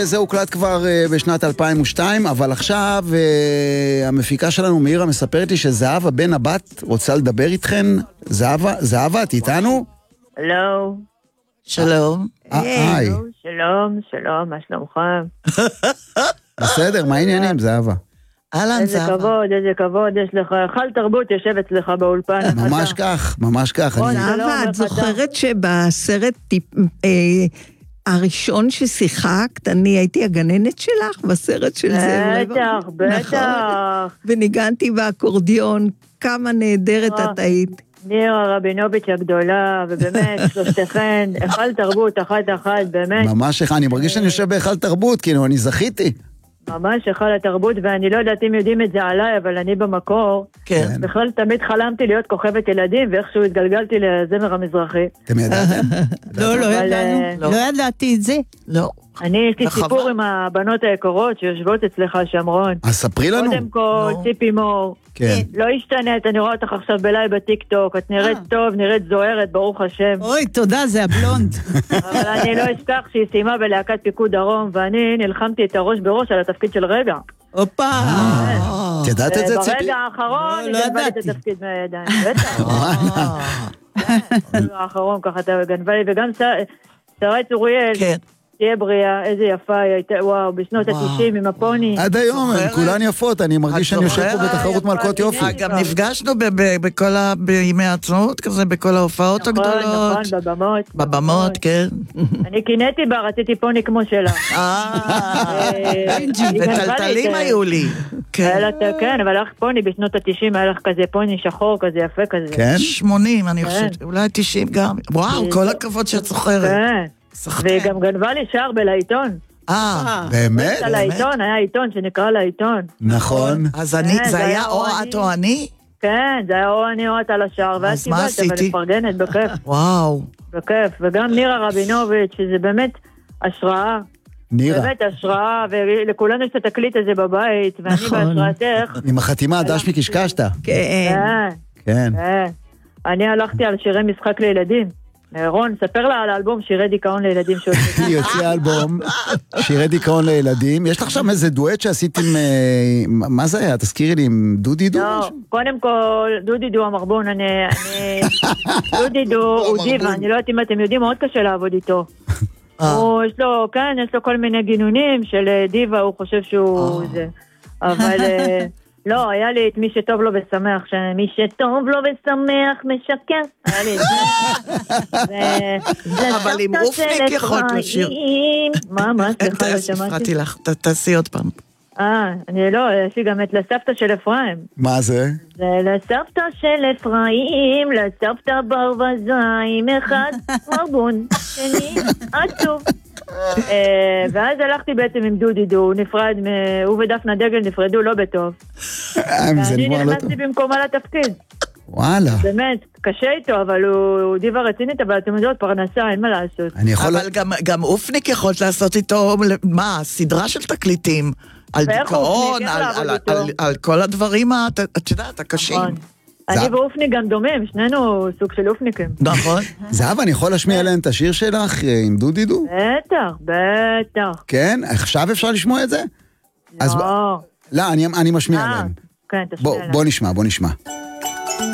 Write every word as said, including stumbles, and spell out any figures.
זה הוקלט כבר בשנת אלפיים ושתיים, אבל עכשיו המפיקה שלנו מאירה מספרת לי שזהבה בן הבת רוצה לדבר איתכן. זהבה, זהבה, את איתנו? הלו. שלום. היי. שלום, שלום, מה שלומכם? בסדר, מה העניינים, זהבה? אהלן, איזה זהבה. כבוד, איזה כבוד יש לך. חל תרבות יושב אצלך באולפן. ממש כך, ממש כך. אני- זהבה, את זוכרת שבסרט אה, הראשון ששיחקת, אני הייתי הגננת שלך בסרט של זה. בטח, בטח. וניגנתי באקורדיון, כמה נהדרת את היית. נירה רבינוביץ' הגדולה, ובאמת, שלושתכן, חל תרבות, אחת אחת, באמת. ממש איך, אני מרגיש שאני יושב בהיכל תרבות, כאילו, אני זכיתי. ממש חל התרבות, ואני לא יודעת אם יודעים את זה עליי, אבל אני במקור, כן. בכלל תמיד חלמתי להיות כוכבת ילדים, ואיכשהו התגלגלתי לזמר המזרחי. אתם ידעתם? לא, לא אבל, ידענו, אה, לא ידעתי את זה. לא. אני, יש לי וחבל. סיפור עם הבנות היקרות שיושבות אצלך, שמרון. אז ספרי לנו. קודם כל, נו. ציפי מור. כן. לא השתנית, אני רואה אותך עכשיו בליי בטיק טוק, את נראית טוב, נראית זוהרת, ברוך השם. אוי, תודה, זה הבלונד. אבל אני לא אשכח שהיא סיימה בלהקת פיקוד דרום, ואני נלחמתי את הראש בראש על התפקיד של רגע. הופה. את ידעת את זה, ציפי? ברגע האחרון, לא, היא גנבה לי את ידעתי. התפקיד מהידיים. בטח. אה, ברגע האחרון ככה אתה גנבה לי, וגם שרי צוריאל, כן. תהיה בריאה, איזה יפה היא הייתה, וואו, בשנות וואו. ה-תשעים עם הפוני. עד היום, הן זוכרת? כולן יפות, אני מרגיש את שאני יושב פה זוכרת? בתחרות מלכות יופי. אה, גם נפגשנו ב- ב- בכל ה... בימי העצמאות כזה, בכל ההופעות נכון, הגדולות. נכון, בבמות. בבמות, כן. אני קינאתי בה, רציתי פוני כמו שלה. אה, היא גנבה לי את וטלטלים זה. היו לי. היה כן. לה את- כן, אבל היה לך פוני בשנות ה-תשעים, היה לך כזה פוני שחור, כזה יפה כזה. כן? שמונים, אני חושבת, אולי תשעים גם. וואו, כל הכבוד שאת זוכרת. כן. סחטן. והיא גם גנבה לי שער בלעיתון. אה, באמת? על העיתון, היה עיתון שנקרא לעיתון. נכון. אז אני, כן, זה זה היה היה או או את אני. או אני? כן, זה היה או אני או את על השער, ואת אז מה קיבלת, אבל עשיתי? מפרגנת, בכיף, וואו. בכיף. וגם נירה רבינוביץ', שזה באמת השראה. נירה. באמת השראה, ולכולנו יש את התקליט הזה בבית, ואני נכון. בהשראתך. עם החתימה, דש מקשקשת. כן. כן, כן. כן. אני הלכתי על שירי משחק לילדים. רון, ספר לה על האלבום שירי דיכאון לילדים שהוצאתי. היא יוצאה אלבום, שירי דיכאון לילדים. יש לך שם איזה דואט שעשית עם... אה, מה זה היה? תזכירי לי, עם דודי דו? לא, משהו? קודם כל, דודי דו המרבון, אני... אני- דודי דו הוא דיבה, אני לא יודעת אם אתם יודעים, מאוד קשה לעבוד איתו. אה. הוא, יש לו, כן, יש לו כל מיני גינונים של אה, דיבה, הוא חושב שהוא זה. אבל אה, לא, היה לי את מי שטוב לו ושמח, שמי שטוב לו ושמח משקר. היה לי את זה. ו- אבל עם לסבתא אופניק של יכולת לשיר. אפרים. מה, מה, סליחה, לא שמעתי. הפרעתי לך, ת- תעשי עוד פעם. אה, אני לא, יש לי גם את לסבתא של אפרים. מה זה? זה לסבתא של אפרים, לסבתא ברווזיים, אחד מרבון, שני עצוב. אה, ואז הלכתי בעצם עם דודי דו, הוא נפרד, מ- הוא ודפנה דגל נפרדו לא בטוב. אה, זה ואני נגמר לא טוב. נכנסתי במקומה לתפקיד. וואלה. באמת, קשה איתו, אבל הוא הוא דיבה רצינית, אבל אתם יודעות, פרנסה, אין מה לעשות. אני יכול... אבל גם- גם אופניק יכולת לעשות איתו, מה, סדרה של תקליטים. על ואיך דיכאון, אופניק, איך על- לעבוד על- איתו? על- על כל הדברים, ה- את יודעת, הקשים. נכון. זה- אני ואופניק גם דומים, שנינו סוג של אופניקים. נכון? זהבה, אני יכול להשמיע להם את השיר שלך אה, עם דודי דו? בטח, בטח. כן? עכשיו אפשר לשמוע את זה? אז ב- לא. לא, אני אני משמיע אה, להם. כן, תשמיע בוא להם. בוא נשמע, בוא נשמע.